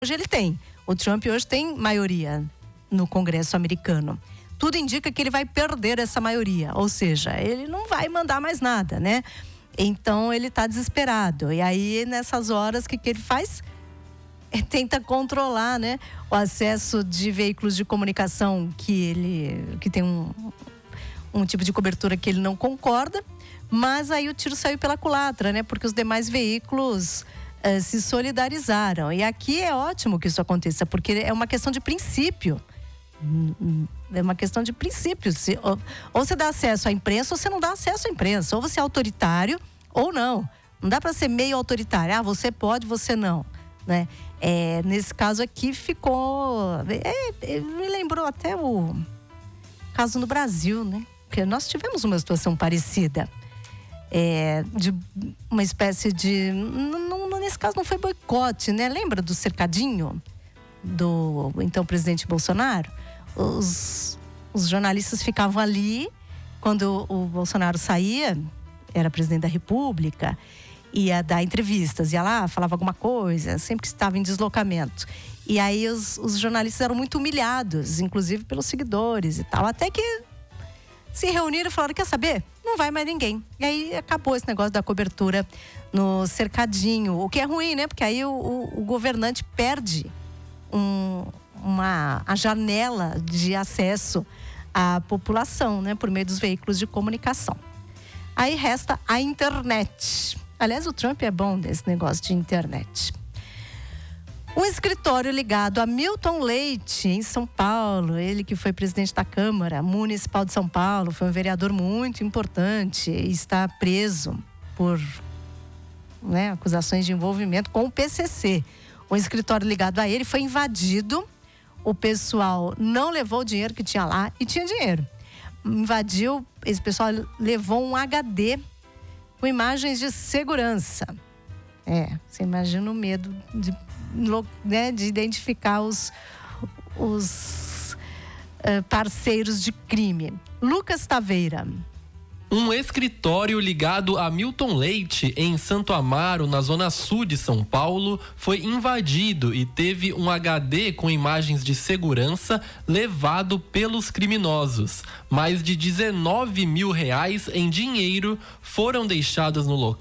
hoje ele tem. O Trump hoje tem maioria no Congresso americano. Tudo indica que ele vai perder essa maioria, ou seja, ele não vai mandar mais nada, né? Então ele está desesperado. E aí, nessas horas, o que ele faz? Tenta controlar, né, o acesso de veículos de comunicação que tem um tipo de cobertura que ele não concorda, mas aí o tiro saiu pela culatra, né? Porque os demais veículos se solidarizaram. E aqui é ótimo que isso aconteça, porque é uma questão de princípio. É uma questão de princípio. Ou você dá acesso à imprensa ou você não dá acesso à imprensa. Ou você é autoritário ou não. Não dá para ser meio autoritário. Ah, você pode, você não, né? Nesse caso aqui ficou... me lembrou até o caso no Brasil, né? Porque nós tivemos uma situação parecida. De uma espécie de... nesse caso não foi boicote, né? Lembra do cercadinho do então presidente Bolsonaro? Os jornalistas ficavam ali quando o Bolsonaro saía, era presidente da República, ia dar entrevistas, ia lá, falava alguma coisa, sempre que estava em deslocamento. E aí os jornalistas eram muito humilhados, inclusive pelos seguidores e tal, até que se reuniram e falaram, quer saber? Não vai mais ninguém. E aí acabou esse negócio da cobertura no cercadinho, o que é ruim, né? Porque aí o governante perde a janela de acesso à população, né? Por meio dos veículos de comunicação. Aí resta a internet. Aliás, o Trump é bom desse negócio de internet. Um escritório ligado a Milton Leite, em São Paulo, ele que foi presidente da Câmara Municipal de São Paulo, foi um vereador muito importante e está preso por, né, acusações de envolvimento com o PCC. Um escritório ligado a ele foi invadido, o pessoal não levou o dinheiro que tinha lá e tinha dinheiro. Invadiu, esse pessoal levou um HD com imagens de segurança. Você imagina o medo de identificar os parceiros de crime. Lucas Taveira. Um escritório ligado a Milton Leite, em Santo Amaro, na zona sul de São Paulo, foi invadido e teve um HD com imagens de segurança levado pelos criminosos. Mais de R$19 mil em dinheiro foram deixados no local.